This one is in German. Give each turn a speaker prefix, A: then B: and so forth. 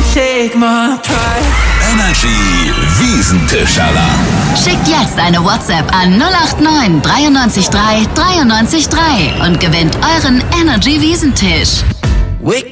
A: take my pride.
B: Energy Wiesentisch-Alarm.
C: Schickt jetzt eine WhatsApp an 089 93 3 93 3 und gewinnt euren Energy Wiesentisch.